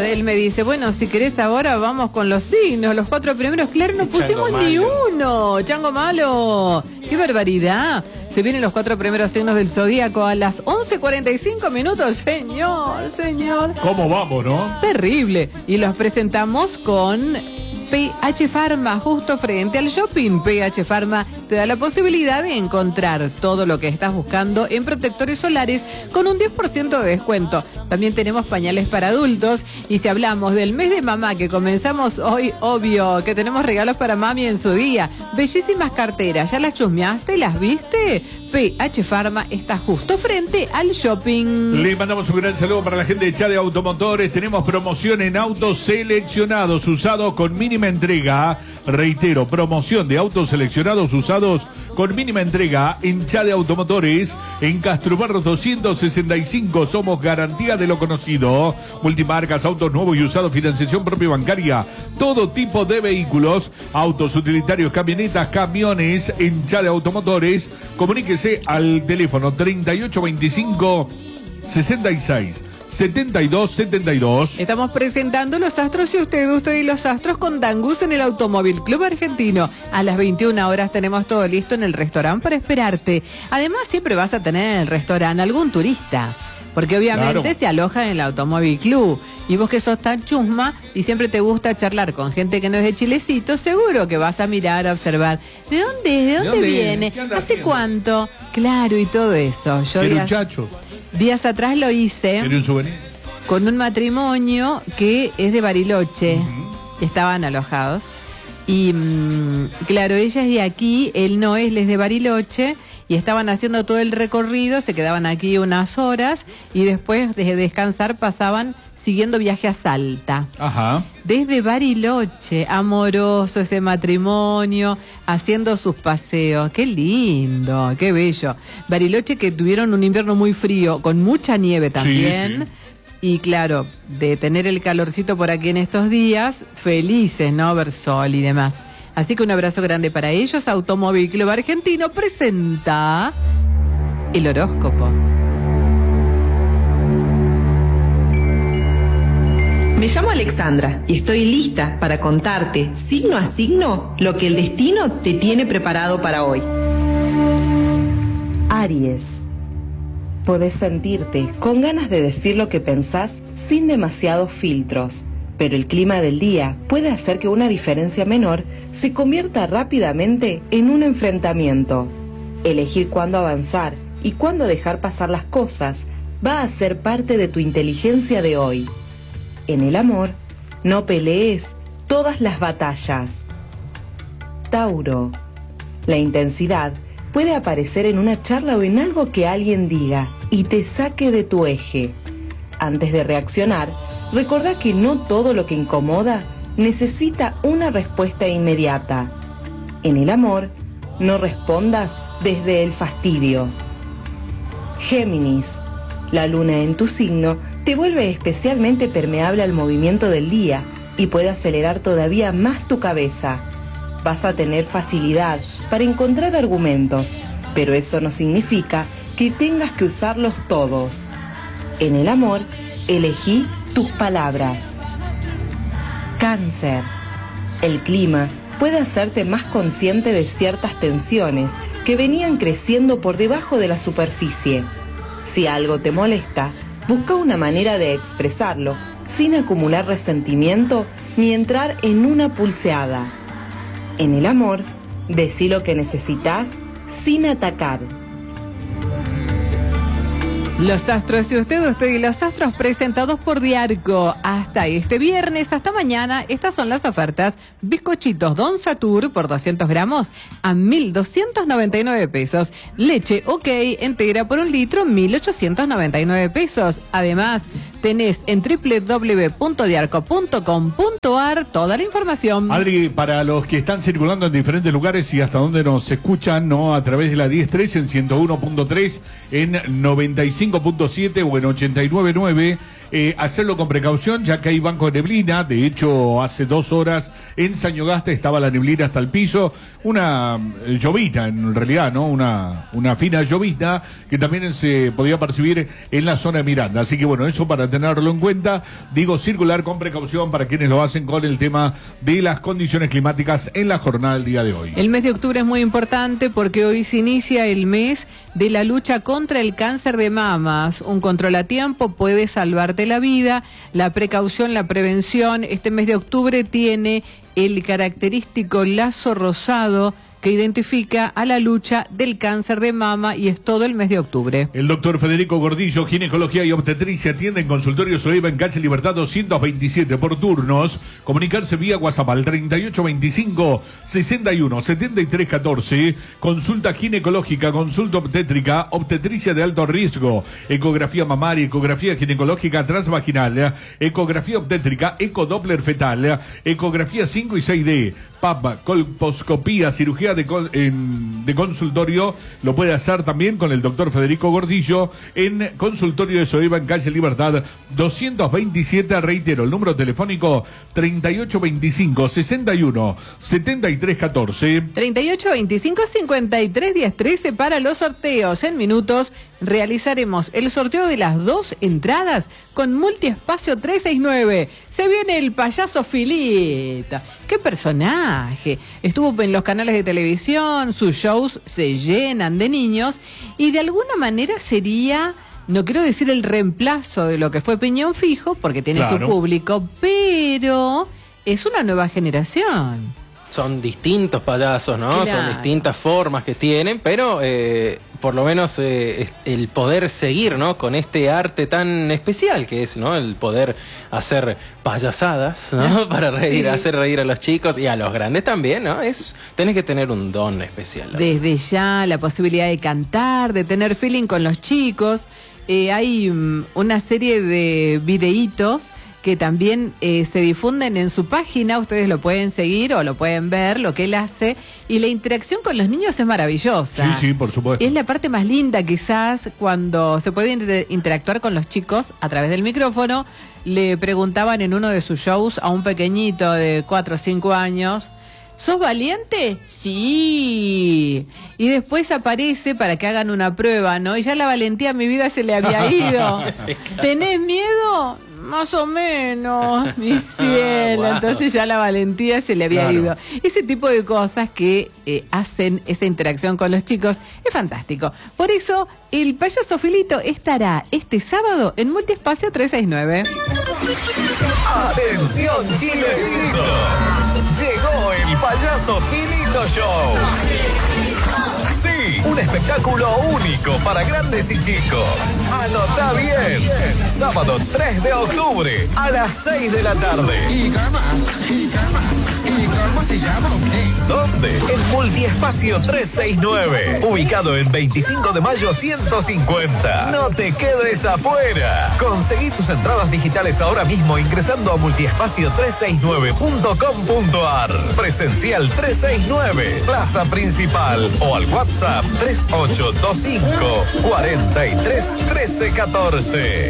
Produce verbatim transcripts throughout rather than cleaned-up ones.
él me dice, bueno, si querés ahora vamos con los signos, los cuatro primeros. Claro, no pusimos ni uno. Chango malo. ¡Qué barbaridad! Se vienen los cuatro primeros signos del zodíaco a las once cuarenta y cinco minutos. Señor, señor. ¿Cómo vamos, no? Terrible. Y los presentamos con P H Pharma, justo frente al shopping. P H Pharma te da la posibilidad de encontrar todo lo que estás buscando en protectores solares con un diez por ciento de descuento. También tenemos pañales para adultos. Y si hablamos del mes de mamá que comenzamos hoy, obvio que tenemos regalos para mami en su día. Bellísimas carteras, ¿ya las chusmeaste? ¿Las viste? P H Pharma está justo frente al shopping. Le mandamos un gran saludo para la gente de Chade Automotores. Tenemos promoción en autos seleccionados usados con mínima entrega. Reitero, promoción de autos seleccionados usados con mínima entrega en Chade Automotores, en Castrobarros doscientos sesenta y cinco. Somos garantía de lo conocido. Multimarcas, autos nuevos y usados, financiación propia bancaria, todo tipo de vehículos, autos utilitarios, camionetas, camiones en Chade Automotores. Comuníquese al teléfono treinta y ocho veinticinco sesenta y seis setenta y dos setenta y dos. Estamos presentando los astros y usted, usted y los astros con Dangus en el Automóvil Club Argentino. A las veintiuna horas tenemos todo listo en el restaurante para esperarte. Además, siempre vas a tener en el restaurante algún turista, porque obviamente claro, se aloja en el Automóvil Club. Y vos que sos tan chusma y siempre te gusta charlar con gente que no es de Chilecito, seguro que vas a mirar, a observar. ¿De dónde es? ¿De dónde, ¿De dónde viene? ¿Hace haciendo? Cuánto? Claro, y todo eso. Yo ¿Tiene días, un chacho? días atrás lo hice. ¿Tiene un souvenir? Con un matrimonio que es de Bariloche. Uh-huh. Estaban alojados. Y mmm, claro, ella es de aquí, él no es, él es de Bariloche. Y estaban haciendo todo el recorrido, se quedaban aquí unas horas y después de descansar pasaban siguiendo viaje a Salta. Ajá. Desde Bariloche, amoroso ese matrimonio, haciendo sus paseos. Qué lindo, qué bello. Bariloche, que tuvieron un invierno muy frío, con mucha nieve también. Sí, sí. Y claro, de tener el calorcito por aquí en estos días, felices, ¿no? Ver sol y demás. Así que un abrazo grande para ellos. Automóvil Club Argentino presenta el horóscopo. Me llamo Alexandra y estoy lista para contarte, signo a signo, lo que el destino te tiene preparado para hoy. Aries. Podés sentirte con ganas de decir lo que pensás sin demasiados filtros, pero el clima del día puede hacer que una diferencia menor se convierta rápidamente en un enfrentamiento. Elegir cuándo avanzar y cuándo dejar pasar las cosas va a ser parte de tu inteligencia de hoy. En el amor, no pelees todas las batallas. Tauro. La intensidad puede aparecer en una charla o en algo que alguien diga y te saque de tu eje. Antes de reaccionar, recordá que no todo lo que incomoda necesita una respuesta inmediata. En el amor, no respondas desde el fastidio. Géminis. La luna en tu signo te vuelve especialmente permeable al movimiento del día y puede acelerar todavía más tu cabeza. Vas a tener facilidad para encontrar argumentos, pero eso no significa que tengas que usarlos todos. En el amor, elegí tus palabras. Cáncer. El clima puede hacerte más consciente de ciertas tensiones que venían creciendo por debajo de la superficie. Si algo te molesta, busca una manera de expresarlo sin acumular resentimiento ni entrar en una pulseada. En el amor, decí lo que necesitas sin atacar. Los astros y usted, usted y los astros presentados por Diarco. Hasta este viernes, hasta mañana, estas son las ofertas. Bizcochitos Don Satur por doscientos gramos a mil doscientos noventa y nueve pesos. Leche OK entera por un litro, mil ochocientos noventa y nueve pesos. Además, tenés en doble u doble u doble u punto diarco punto com punto ar toda la información. Adri, para los que están circulando en diferentes lugares y hasta donde nos escuchan, ¿no? A través de la diez tres en ciento uno punto tres, en noventa y cinco punto siete o en ochenta y nueve punto nueve eh, hacerlo con precaución, ya que hay banco de neblina. De hecho, hace dos horas en Sañogaste estaba la neblina hasta el piso. Una eh, llovita, en realidad, ¿no? Una, una fina llovizna que también se podía percibir en la zona de Miranda. Así que bueno, eso para tenerlo en cuenta. Digo, circular con precaución para quienes lo hacen con el tema de las condiciones climáticas en la jornada del día de hoy. El mes de octubre es muy importante porque hoy se inicia el mes de la lucha contra el cáncer de mamas. Un control a tiempo puede salvarte la vida. La precaución, la prevención. Este mes de octubre tiene el característico lazo rosado que identifica a la lucha del cáncer de mama y es todo el mes de octubre. El doctor Federico Gordillo, ginecología y obstetricia, atiende en consultorio Soeva en calle Libertad doscientos veintisiete por turnos. Comunicarse vía WhatsApp al treinta y ocho veinticinco sesenta y uno setenta y tres catorce. Consulta ginecológica, consulta obstétrica, obstetricia de alto riesgo, ecografía mamaria, ecografía ginecológica transvaginal, ecografía obstétrica, ecodoppler fetal, ecografía cinco y seis D, P A P, colposcopía, cirugía De, con, en, de consultorio, lo puede hacer también con el doctor Federico Gordillo en consultorio de Soeva en calle Libertad doscientos veintisiete. Reitero, el número telefónico treinta y ocho veinticinco sesenta y uno setenta y tres catorce. treinta y ocho veinticinco cincuenta y tres diez trece para los sorteos. En minutos realizaremos el sorteo de las dos entradas con multiespacio trescientos sesenta y nueve. Se viene el payaso Filita. ¡Qué personaje! Estuvo en los canales de televisión, sus shows se llenan de niños y de alguna manera sería, no quiero decir el reemplazo de lo que fue Piñón Fijo, porque tiene claro. su público, pero es una nueva generación. Son distintos payasos, ¿no? Claro. Son distintas formas que tienen, pero eh, por lo menos eh, el poder seguir, ¿no? Con este arte tan especial que es, ¿no? El poder hacer payasadas, ¿no? Para reír, sí. hacer reír a los chicos y a los grandes también, ¿no? Es, tenés que tener un don especial. Desde ya la posibilidad de cantar, de tener feeling con los chicos. Eh, hay um, una serie de videitos que también eh, se difunden en su página, ustedes lo pueden seguir o lo pueden ver, lo que él hace, y la interacción con los niños es maravillosa. Sí, sí, por supuesto. Es la parte más linda quizás cuando se puede inter interactuar con los chicos a través del micrófono. Le preguntaban en uno de sus shows a un pequeñito de cuatro o cinco años, ¿sos valiente? Sí. Y después aparece para que hagan una prueba, ¿no? Y ya la valentía a mi vida se le había ido. Sí, claro. ¿Tenés miedo? Más o menos, mi cielo. Wow. Entonces ya la valentía se le había claro. ido. Ese tipo de cosas que eh, hacen esa interacción con los chicos es fantástico. Por eso, el payaso Filito estará este sábado en Multiespacio trescientos sesenta y nueve. ¡Atención, Chilecito! Llegó el payaso Filito Show. Sí, un espectáculo único para grandes y chicos. Anotá bien. Sábado tres de octubre a las seis de la tarde. ¿Y cómo? ¿Y cómo? ¿Y cómo se llama? ¿Dónde? En Multiespacio trescientos sesenta y nueve. Ubicado en veinticinco de mayo ciento cincuenta. No te quedes afuera. Conseguí tus entradas digitales ahora mismo ingresando a multiespacio trescientos sesenta y nueve punto com punto ar. Presencial trescientos sesenta y nueve. Plaza Principal o al WhatsApp tres ocho dos cinco cuatro tres uno tres uno cuatro.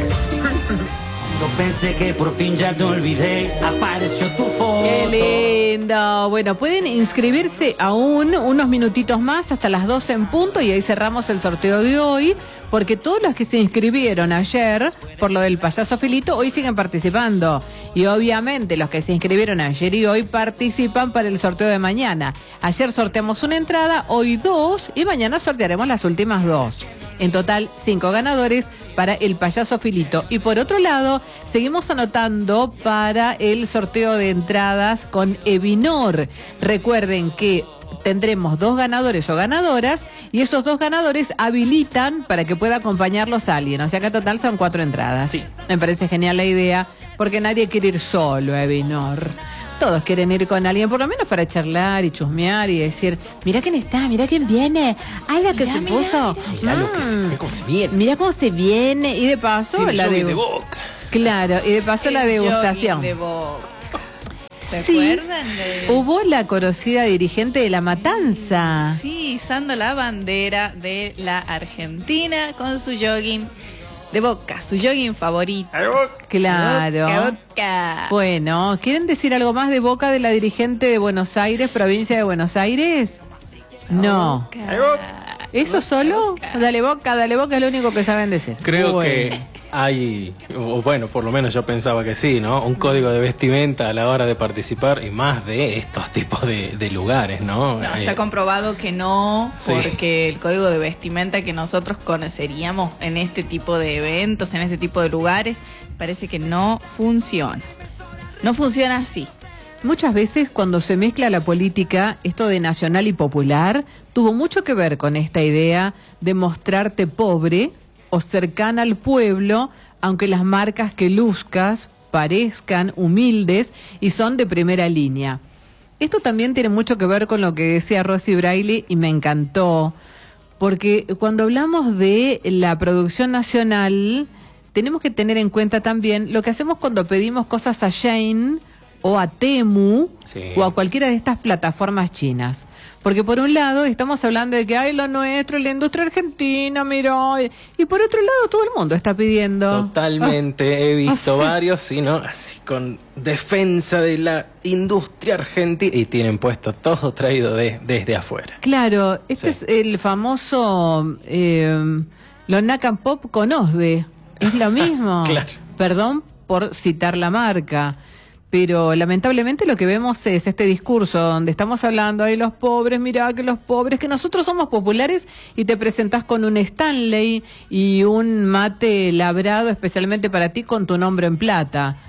No pensé que por fin ya te olvidé, apareció tu foto. ¡Qué lindo! Bueno, pueden inscribirse aún unos minutitos más hasta las doce en punto y ahí cerramos el sorteo de hoy, porque todos los que se inscribieron ayer por lo del payaso Filito hoy siguen participando. Y obviamente los que se inscribieron ayer y hoy participan para el sorteo de mañana. Ayer sorteamos una entrada, hoy dos y mañana sortearemos las últimas dos. En total, cinco ganadores para el payaso Filito. Y por otro lado, seguimos anotando para el sorteo de entradas con Evinor. Recuerden que tendremos dos ganadores o ganadoras y esos dos ganadores habilitan para que pueda acompañarlos a alguien. O sea que en total son cuatro entradas. Sí. Me parece genial la idea porque nadie quiere ir solo a Evinor. Todos quieren ir con alguien, por lo menos para charlar y chusmear y decir, mira quién está, mira quién viene, ay la que mirá, se mirá, puso, mirá, mm. lo que se, mirá cómo se viene, mira cómo se viene y de paso tiene la de... de boca. Claro, y de paso el la degustación. De boca. ¿Se sí, acuerdan de...? Hubo la conocida dirigente de La Matanza. Sí, izando la bandera de la Argentina con su jogging de Boca, su jogging favorito. Claro. Boca, Boca. Bueno, ¿quieren decir algo más de Boca de la dirigente de Buenos Aires, provincia de Buenos Aires? No. Boca. ¿Eso solo? Dale Boca, dale Boca, es lo único que saben decir. Creo Bueno. que hay, o bueno, por lo menos yo pensaba que sí, ¿no? Un código de vestimenta a la hora de participar y más de estos tipos de, de lugares, ¿no? No, Eh, está comprobado que no, Sí. porque el código de vestimenta que nosotros conoceríamos en este tipo de eventos, en este tipo de lugares, parece que no funciona. No funciona así. Muchas veces cuando se mezcla la política, esto de nacional y popular, tuvo mucho que ver con esta idea de mostrarte pobre o cercana al pueblo, aunque las marcas que luzcas parezcan humildes y son de primera línea. Esto también tiene mucho que ver con lo que decía Rosy Braille y me encantó, porque cuando hablamos de la producción nacional, tenemos que tener en cuenta también lo que hacemos cuando pedimos cosas a Shein o a Temu Sí. o a cualquiera de estas plataformas chinas. Porque por un lado estamos hablando de que hay lo nuestro, la industria argentina, mira, y por otro lado todo el mundo está pidiendo. Totalmente, he visto Ah, sí. varios, sí, ¿no? Así con defensa de la industria argentina y tienen puesto todo traído de, desde afuera. Claro, este Sí. es el famoso eh, lo Nakan Pop con Osde. Es lo mismo. Claro. Perdón por citar la marca. Pero lamentablemente lo que vemos es este discurso donde estamos hablando, ay, los pobres, mirá que los pobres, que nosotros somos populares y te presentás con un Stanley y un mate labrado especialmente para ti con tu nombre en plata,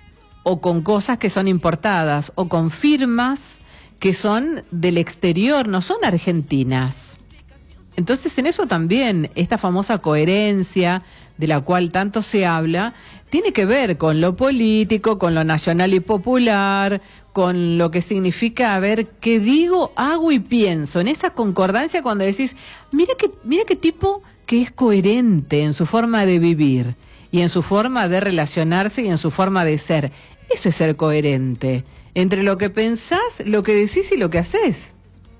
o con cosas que son importadas, o con firmas que son del exterior, no son argentinas. Entonces en eso también, esta famosa coherencia de la cual tanto se habla, tiene que ver con lo político, con lo nacional y popular, con lo que significa a ver qué digo, hago y pienso. En esa concordancia cuando decís, mira qué, mira qué tipo que es coherente en su forma de vivir y en su forma de relacionarse y en su forma de ser. Eso es ser coherente. Entre lo que pensás, lo que decís y lo que haces.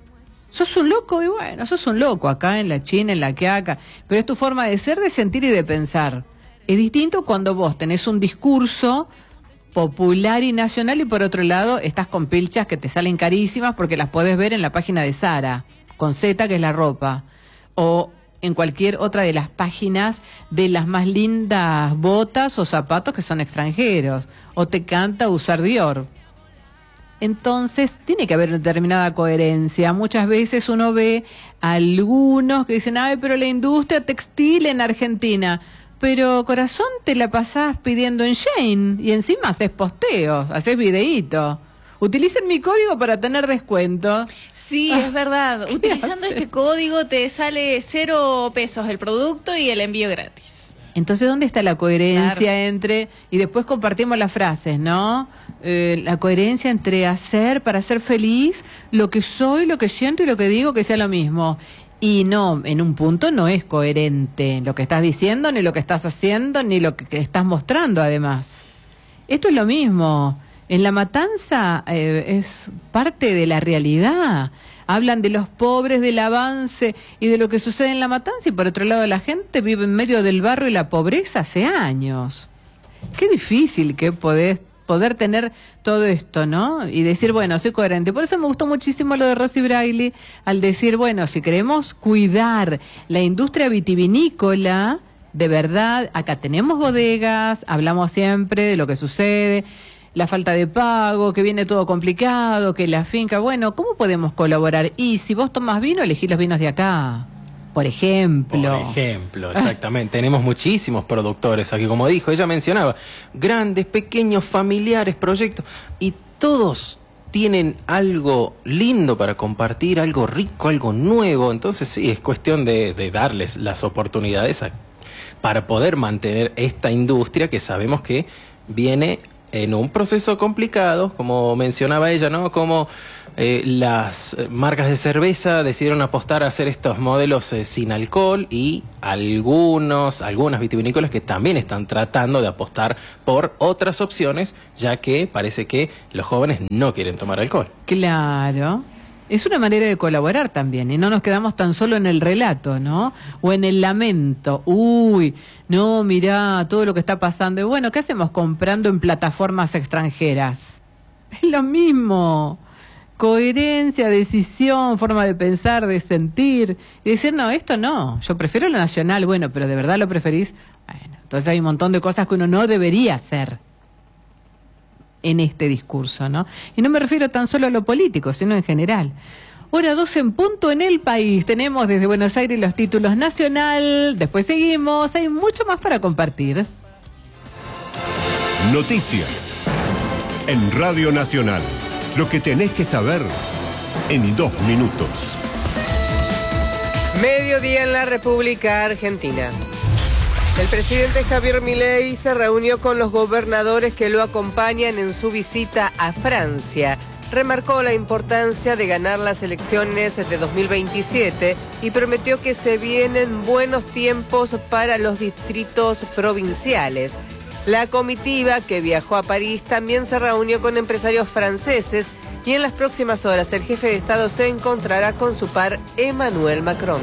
Sos un loco y bueno, sos un loco acá en la China, en la Quiaca, pero es tu forma de ser, de sentir y de pensar. Es distinto cuando vos tenés un discurso popular y nacional y por otro lado estás con pilchas que te salen carísimas porque las podés ver en la página de Zara, con Z que es la ropa, o en cualquier otra de las páginas de las más lindas botas o zapatos que son extranjeros, o te canta usar Dior. Entonces, tiene que haber una determinada coherencia. Muchas veces uno ve a algunos que dicen, ay, pero la industria textil en Argentina. Pero, corazón, te la pasás pidiendo en Shein y encima haces posteos, haces videíto. Utilicen mi código para tener descuento. Sí, Ah, es verdad. ¿qué Utilizando hace? este código te sale cero pesos el producto y el envío gratis. Entonces, ¿dónde está la coherencia Claro. entre, y después compartimos las frases, ¿no? Eh, la coherencia entre hacer para ser feliz, lo que soy, lo que siento y lo que digo que sea lo mismo. Y no, en un punto no es coherente lo que estás diciendo, ni lo que estás haciendo, ni lo que, que estás mostrando además. Esto es lo mismo. En La Matanza eh, es parte de la realidad. Hablan de los pobres, del avance y de lo que sucede en La Matanza y por otro lado la gente vive en medio del barro y la pobreza hace años. Qué difícil que podés, poder tener todo esto, ¿no? Y decir, bueno, soy coherente. Por eso me gustó muchísimo lo de Rosy Braille al decir, bueno, si queremos cuidar la industria vitivinícola, de verdad, acá tenemos bodegas, hablamos siempre de lo que sucede, la falta de pago, que viene todo complicado, que la finca, bueno, ¿cómo podemos colaborar? Y si vos tomás vino, elegí los vinos de acá, por ejemplo. Por ejemplo, exactamente. Tenemos muchísimos productores aquí, como dijo, ella mencionaba, grandes, pequeños, familiares, proyectos, y todos tienen algo lindo para compartir, algo rico, algo nuevo. Entonces sí, es cuestión de, de darles las oportunidades a, para poder mantener esta industria que sabemos que viene en un proceso complicado, como mencionaba ella, ¿no? Como eh, las marcas de cerveza decidieron apostar a hacer estos modelos eh, sin alcohol y algunos, algunas vitivinícolas que también están tratando de apostar por otras opciones, ya que parece que los jóvenes no quieren tomar alcohol. Claro. Es una manera de colaborar también, y no nos quedamos tan solo en el relato, ¿no? O en el lamento. Uy, no, mirá todo lo que está pasando. Y bueno, ¿qué hacemos comprando en plataformas extranjeras? Es lo mismo. Coherencia, decisión, forma de pensar, de sentir. Y decir, no, esto no, yo prefiero lo nacional. Bueno, pero ¿de verdad lo preferís? Bueno, entonces hay un montón de cosas que uno no debería hacer en este discurso, ¿no? Y no me refiero tan solo a lo político, sino en general. Hora doce en punto en el país. Tenemos desde Buenos Aires los títulos nacional. Después seguimos. Hay mucho más para compartir. Noticias en Radio Nacional. Lo que tenés que saber en dos minutos. Mediodía en la República Argentina. El presidente Javier Milei se reunió con los gobernadores que lo acompañan en su visita a Francia. Remarcó la importancia de ganar las elecciones de dos mil veintisiete y prometió que se vienen buenos tiempos para los distritos provinciales. La comitiva que viajó a París también se reunió con empresarios franceses y en las próximas horas el jefe de Estado se encontrará con su par Emmanuel Macron.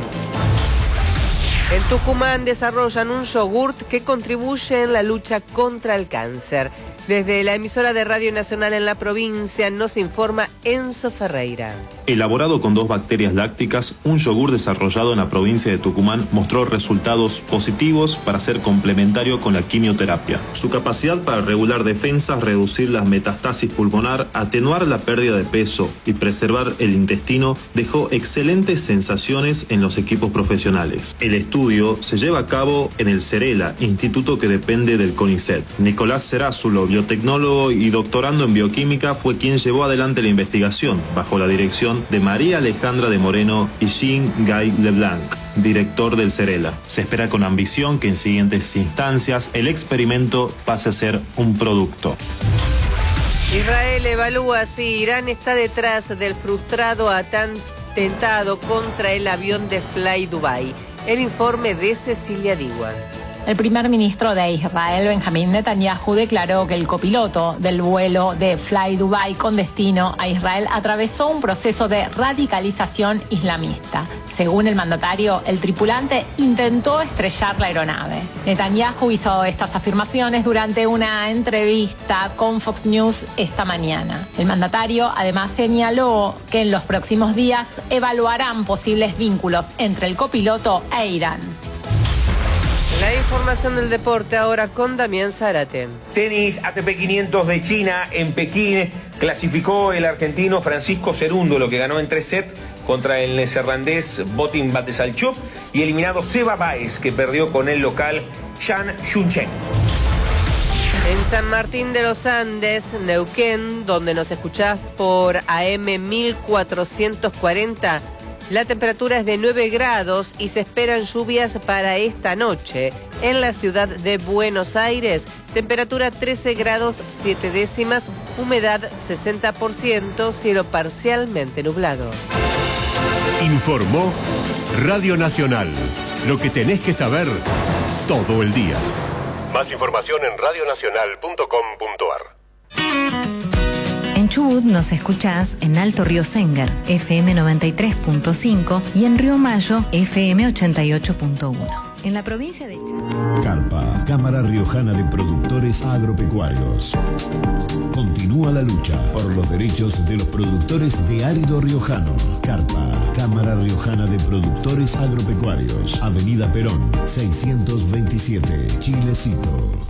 En Tucumán desarrollan un yogurt que contribuye en la lucha contra el cáncer. Desde la emisora de Radio Nacional en la provincia nos informa Enzo Ferreira. Elaborado con dos bacterias lácticas, un yogur desarrollado en la provincia de Tucumán mostró resultados positivos para ser complementario con la quimioterapia. Su capacidad para regular defensas, reducir la metastasis pulmonar, atenuar la pérdida de peso y preservar el intestino dejó excelentes sensaciones en los equipos profesionales. El estudio se lleva a cabo en el Cerela, instituto que depende del CONICET. Nicolás Cerázulo, biotecnólogo y doctorando en bioquímica, fue quien llevó adelante la investigación bajo la dirección de María Alejandra de Moreno y Jean Guy Leblanc, director del Cerela. Se espera con ambición que en siguientes instancias el experimento pase a ser un producto. Israel evalúa si Irán está detrás del frustrado atentado contra el avión de Fly Dubai. El informe de Cecilia Diwan. El primer ministro de Israel, Benjamín Netanyahu, declaró que el copiloto del vuelo de Fly Dubai con destino a Israel atravesó un proceso de radicalización islamista. Según el mandatario, el tripulante intentó estrellar la aeronave. Netanyahu hizo estas afirmaciones durante una entrevista con Fox News esta mañana. El mandatario además señaló que en los próximos días evaluarán posibles vínculos entre el copiloto e Irán. La información del deporte ahora con Damián Zárate. Tenis A T P quinientos de China en Pekín. Clasificó el argentino Francisco Cerúndolo, que ganó en tres sets contra el neerlandés Botin Batesalchuk, y eliminado Seba Baez, que perdió con el local Jan Junchen. En San Martín de los Andes, Neuquén, donde nos escuchás por A M mil cuatrocientos cuarenta, la temperatura es de nueve grados y se esperan lluvias para esta noche. En la ciudad de Buenos Aires, temperatura trece grados siete décimas, humedad sesenta por ciento, cielo parcialmente nublado. Informó Radio Nacional. Lo que tenés que saber todo el día. Más información en radio nacional punto com punto ar. En Chubut nos escuchás en Alto Río Sengar, F M noventa y tres punto cinco, y en Río Mayo, F M ochenta y ocho punto uno. En la provincia de Chaco. Carpa, Cámara Riojana de Productores Agropecuarios. Continúa la lucha por los derechos de los productores de árido riojano. Carpa, Cámara Riojana de Productores Agropecuarios. Avenida Perón, seiscientos veintisiete, Chilecito.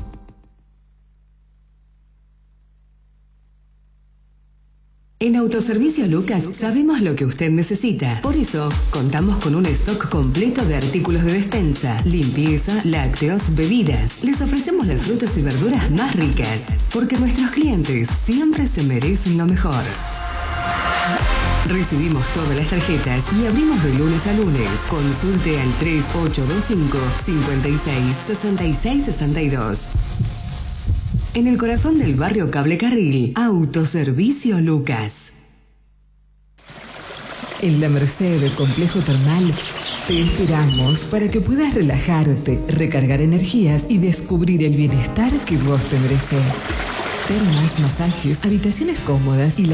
En Autoservicio Lucas sabemos lo que usted necesita. Por eso, contamos con un stock completo de artículos de despensa, limpieza, lácteos, bebidas. Les ofrecemos las frutas y verduras más ricas, porque nuestros clientes siempre se merecen lo mejor. Recibimos todas las tarjetas y abrimos de lunes a lunes. Consulte al tres ocho dos cinco, cinco seis, seis seis seis dos. En el corazón del barrio Cable Carril, Autoservicio Lucas. En la Merced del Complejo Termal te esperamos para que puedas relajarte, recargar energías y descubrir el bienestar que vos te mereces. Termas, masajes, habitaciones cómodas y la